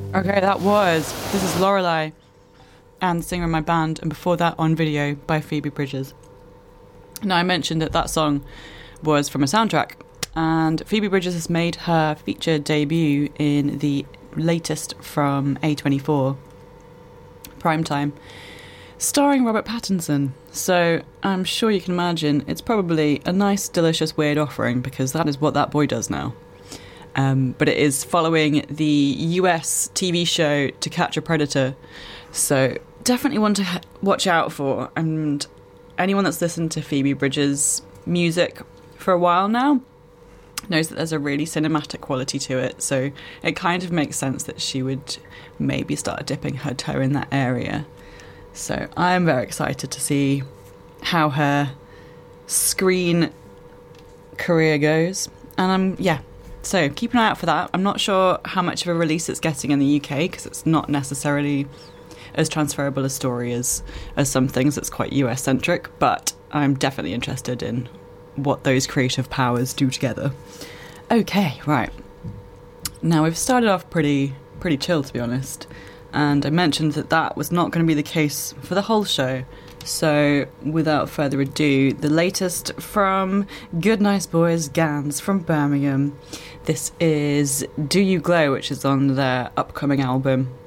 Okay, this is Lorelei and the singer in my band, and before that On Video by Phoebe Bridgers. Now, I mentioned that song was from a soundtrack, and Phoebe Bridgers has made her feature debut in the latest from A24, Primetime, starring Robert Pattinson. So I'm sure you can imagine it's probably a nice, delicious, weird offering, because that is what that boy does now. But it is following the US TV show To Catch a Predator, so definitely one to watch out for. And anyone that's listened to Phoebe Bridgers' music for a while now knows that there's a really cinematic quality to it, so it kind of makes sense that she would maybe start dipping her toe in that area. So I'm very excited to see how her screen career goes, and so keep an eye out for that. I'm not sure how much of a release it's getting in the UK, because it's not necessarily as transferable a story as some things. It's quite US centric, but I'm definitely interested in what those creative powers do together. Okay, right. Now, we've started off pretty chill, to be honest, and I mentioned that was not going to be the case for the whole show. So, without further ado, the latest from Good Nice Boys Gans from Birmingham. This is Do You Glow, which is on their upcoming album,